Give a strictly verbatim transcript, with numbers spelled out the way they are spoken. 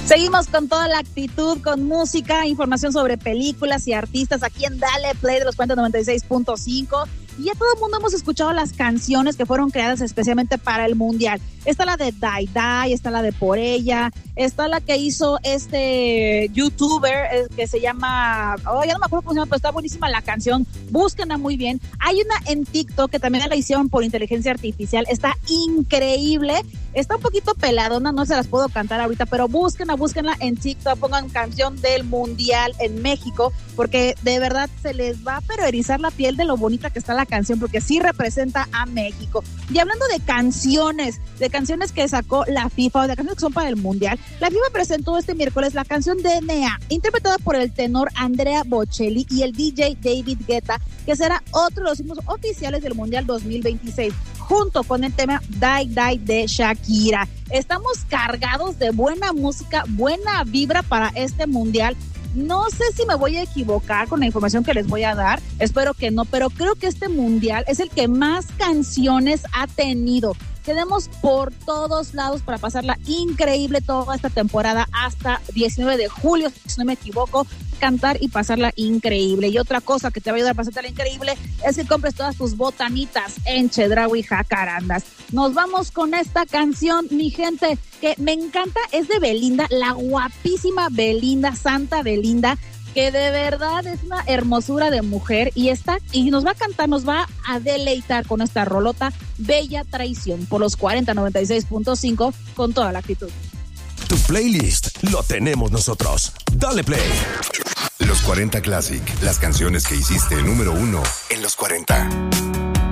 Seguimos con toda la actitud, con música, información sobre películas y artistas aquí en Dale Play de los cuarenta noventa y seis punto cinco. Y ya todo el mundo hemos escuchado las canciones que fueron creadas especialmente para el Mundial. Está la de Die Die, está la de Por Ella, está la que hizo este youtuber que se llama, oh, ya no me acuerdo cómo se llama, pero está buenísima la canción, búsquenla muy bien. Hay una en TikTok que también la hicieron por inteligencia artificial, está increíble, está un poquito peladona, no se las puedo cantar ahorita, pero búsquenla, búsquenla en TikTok, pongan canción del Mundial en México, porque de verdad se les va a pero erizar la piel de lo bonita que está la canción, porque sí representa a México. Y hablando de canciones, de canciones que sacó la FIFA o de canciones que son para el Mundial, la FIFA presentó este miércoles la canción D N A, interpretada por el tenor Andrea Bocelli y el D J David Guetta, que será otro de los himnos oficiales del Mundial dos mil veintiséis, junto con el tema Die Die de Shakira. Estamos cargados de buena música, buena vibra para este Mundial. No sé si me voy a equivocar con la información que les voy a dar, espero que no, pero creo que este Mundial es el que más canciones ha tenido. Tenemos por todos lados para pasarla increíble toda esta temporada hasta diecinueve de julio, si no me equivoco, cantar y pasarla increíble. Y otra cosa que te va a ayudar a pasarla increíble es que compres todas tus botanitas en Chedraui Jacarandas. Nos vamos con esta canción, mi gente, que me encanta, es de Belinda, la guapísima Belinda, Santa Belinda, que de verdad es una hermosura de mujer y está y nos va a cantar, nos va a deleitar con esta rolota Bella Traición por los cuarenta noventa y seis punto cinco con toda la actitud. Tu playlist lo tenemos nosotros. Dale Play. Los cuarenta Classic, las canciones que hiciste número uno en los cuarenta.